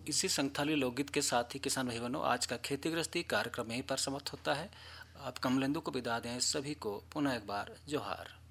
इसी संथाली लोकगीत के साथ ही किसान भाई बहनों, आज का खेती गृहस्थी कार्यक्रम यहीं पर समाप्त होता है। आप कमलेंदु को विदा दें, सभी को पुनः एक बार जोहार।